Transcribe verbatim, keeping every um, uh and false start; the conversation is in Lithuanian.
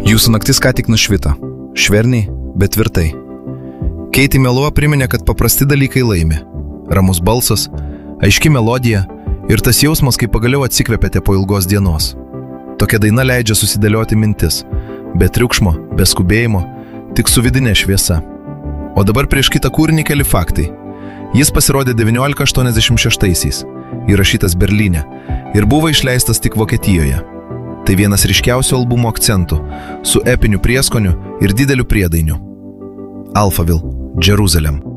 Jūsų naktis ką tik nušvito. Švelniai, bet tvirtai. Keiti Melua priminė, kad paprasti dalykai laimi. Ramus balsas, aiški melodija ir tas jausmas, kai pagaliau atsikvėpėte po ilgos dienos. Tokia daina leidžia susidėlioti mintis. Be triukšmo, be skubėjimo, tik su vidinė šviesa. O dabar prieš kitą kūrinį keli faktai. Jis pasirodė devyniolika aštuoniasdešimt šeštaisiais, įrašytas Berlyne ir buvo išleistas tik Vokietijoje. Tai vienas ryškiausių albumo akcentų, su epiniu prieskoniu ir dideliu priedainiu. Alphaville, Jerusalem.